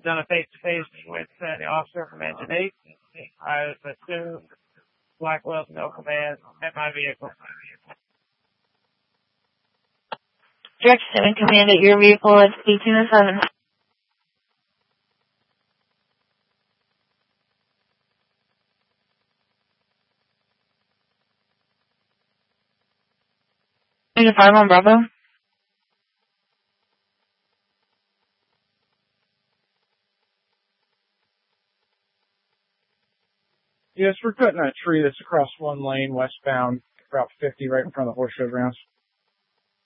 done a face-to-face with the officer from Engine 8. I assume Blackwell's no command at my vehicle. Direct 7 command at your vehicle at speed 207. Unit 5 on Bravo. Yes, we're cutting that tree that's across one lane westbound, Route 50, right in front of the horse show grounds.